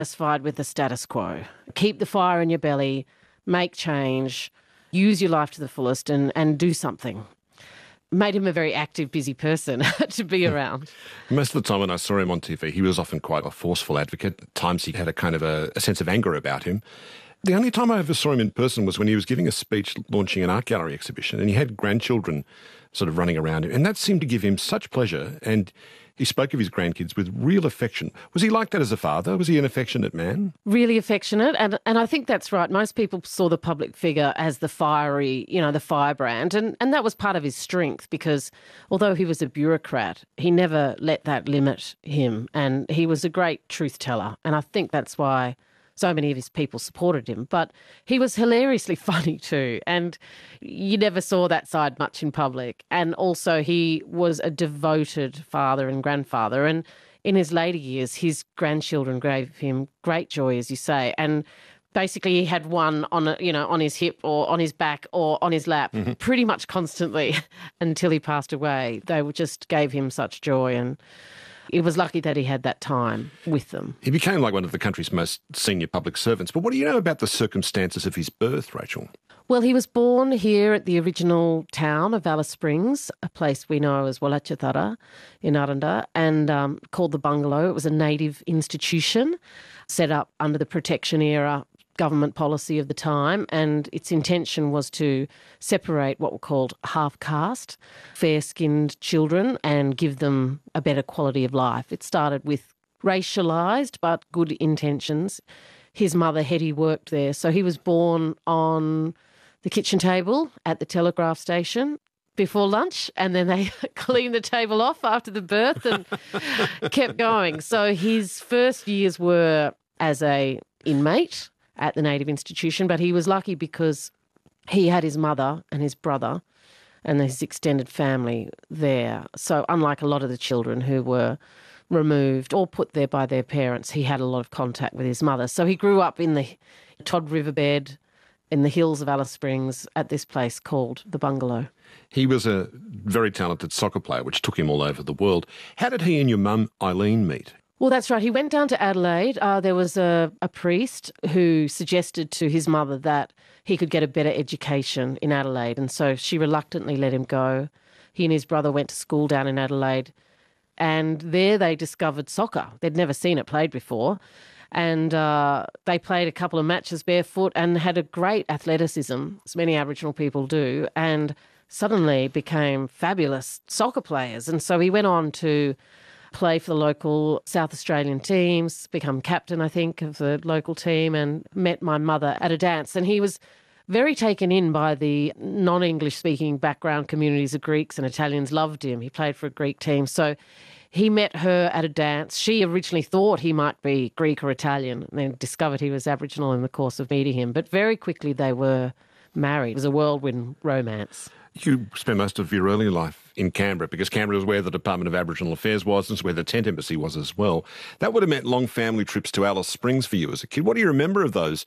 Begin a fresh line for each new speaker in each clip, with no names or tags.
satisfied with the status quo. Keep the fire in your belly, make change, use your life to the fullest and do something. Made him a very active, busy person to be around.
Most of the time when I saw him on TV, he was often quite a forceful advocate. At times he had a kind of a sense of anger about him. The only time I ever saw him in person was when he was giving a speech launching an art gallery exhibition, and he had grandchildren sort of running around him, and that seemed to give him such pleasure, and he spoke of his grandkids with real affection. Was he like that as a father? Was he an affectionate man?
Really affectionate, and I think that's right. Most people saw the public figure as the fiery, the firebrand, and that was part of his strength because although he was a bureaucrat, he never let that limit him, and he was a great truth teller, and I think that's why so many of his people supported him. But he was hilariously funny too, and you never saw that side much in public. And also he was a devoted father and grandfather, and in his later years, his grandchildren gave him great joy, as you say, and basically he had one on his hip or on his back or on his lap pretty much constantly until he passed away. They just gave him such joy, and it was lucky that he had that time with them.
He became like one of the country's most senior public servants. But what do you know about the circumstances of his birth, Rachel?
Well, he was born here at the original town of Alice Springs, a place we know as Wallachatara in Aranda, and called the Bungalow. It was a native institution set up under the protection era government policy of the time, and its intention was to separate what were called half-caste, fair-skinned children and give them a better quality of life. It started with racialised but good intentions. His mother, Hetty, worked there, so he was born on the kitchen table at the telegraph station before lunch, and then they cleaned the table off after the birth and kept going. So his first years were as a inmate at the native institution, but he was lucky because he had his mother and his brother and his extended family there. So unlike a lot of the children who were removed or put there by their parents, he had a lot of contact with his mother. So he grew up in the Todd Riverbed in the hills of Alice Springs at this place called the Bungalow.
He was a very talented soccer player, which took him all over the world. How did he and your mum, Eileen, meet?
Well, that's right. He went down to Adelaide. There was a priest who suggested to his mother that he could get a better education in Adelaide, and so she reluctantly let him go. He and his brother went to school down in Adelaide, and there they discovered soccer. They'd never seen it played before, and they played a couple of matches barefoot and had a great athleticism, as many Aboriginal people do, and suddenly became fabulous soccer players. And so he went on to play for the local South Australian teams, become captain, I think, of the local team, and met my mother at a dance. And he was very taken in by the non-English speaking background communities of Greeks and Italians. Loved him. He played for a Greek team. So he met her at a dance. She originally thought he might be Greek or Italian, and then discovered he was Aboriginal in the course of meeting him. But very quickly they were married. It was a whirlwind romance.
You spent most of your early life in Canberra because Canberra was where the Department of Aboriginal Affairs was and it's where the Tent Embassy was as well. That would have meant long family trips to Alice Springs for you as a kid. What do you remember of those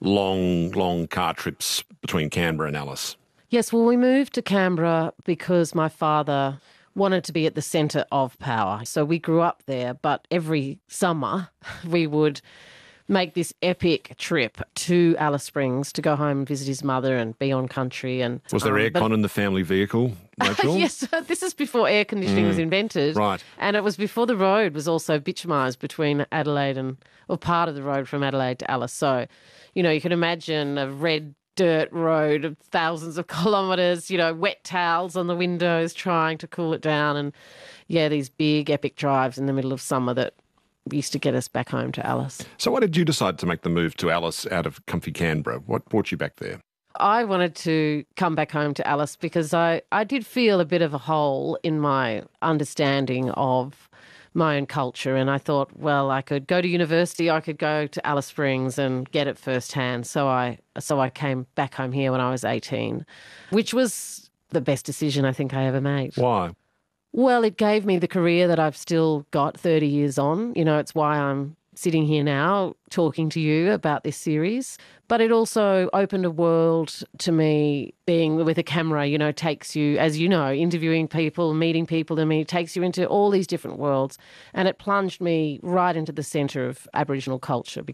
long car trips between Canberra and Alice?
Yes, well, we moved to Canberra because my father wanted to be at the centre of power. So we grew up there, but every summer we would make this epic trip to Alice Springs to go home and visit his mother and be on country. And
was there aircon in the family vehicle, Rachel?
Yes, this is before air conditioning was invented.
Right.
And it was before the road was also bitumised between Adelaide or part of the road from Adelaide to Alice. So, you can imagine a red dirt road of thousands of kilometres, wet towels on the windows trying to cool it down. And, these big epic drives in the middle of summer that used to get us back home to Alice.
So why did you decide to make the move to Alice out of comfy Canberra? What brought you back there?
I wanted to come back home to Alice because I did feel a bit of a hole in my understanding of my own culture, and I thought, well, I could go to university, I could go to Alice Springs and get it firsthand. So I came back home here when I was 18, which was the best decision I think I ever made.
Why?
Well, it gave me the career that I've still got 30 years on. It's why I'm sitting here now talking to you about this series. But it also opened a world to me. Being with a camera, takes you, as you know, interviewing people, meeting people, it takes you into all these different worlds. And it plunged me right into the centre of Aboriginal culture.